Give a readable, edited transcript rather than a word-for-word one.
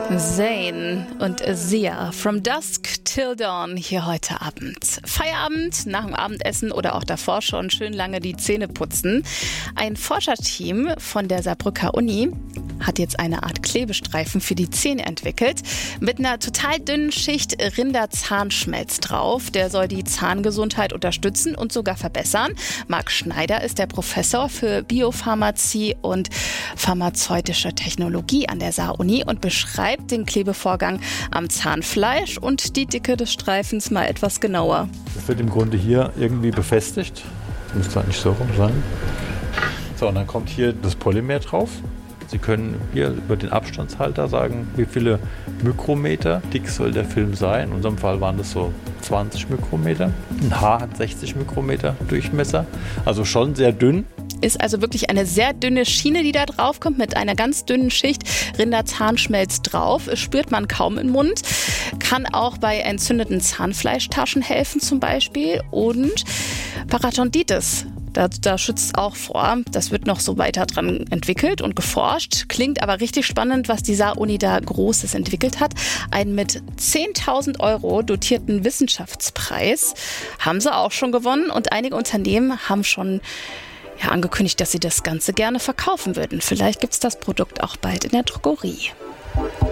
Zayn und Sia, From Dusk Till Dawn, hier heute Abend. Feierabend, nach dem Abendessen oder auch davor schon schön lange die Zähne putzen. Ein Forscherteam von der Saarbrücker Uni hat jetzt eine Art Klebestreifen für die Zähne entwickelt, mit einer total dünnen Schicht Rinderzahnschmelz drauf. Der soll die Zahngesundheit unterstützen und sogar verbessern. Marc Schneider ist der Professor für Biopharmazie und pharmazeutische Technologie an der Saar-Uni und beschreibt den Klebevorgang am Zahnfleisch und die Dicke des Streifens mal etwas genauer. Das wird im Grunde hier irgendwie befestigt. Das müsste nicht so rum sein. So, und dann kommt hier das Polymer drauf. Sie können hier über den Abstandshalter sagen, wie viele Mikrometer dick soll der Film sein. In unserem Fall waren das so 20 Mikrometer. Ein Haar hat 60 Mikrometer Durchmesser, also schon sehr dünn. Ist also wirklich eine sehr dünne Schiene, die da drauf kommt, mit einer ganz dünnen Schicht Rinderzahnschmelz drauf. Spürt man kaum im Mund. Kann auch bei entzündeten Zahnfleischtaschen helfen zum Beispiel. Und Parodontitis. Da schützt auch vor. Das wird noch so weiter dran entwickelt und geforscht. Klingt aber richtig spannend, was die Saar-Uni da Großes entwickelt hat. Einen mit 10.000 € dotierten Wissenschaftspreis haben sie auch schon gewonnen. Und einige Unternehmen haben schon angekündigt, dass sie das Ganze gerne verkaufen würden. Vielleicht gibt es das Produkt auch bald in der Drogerie.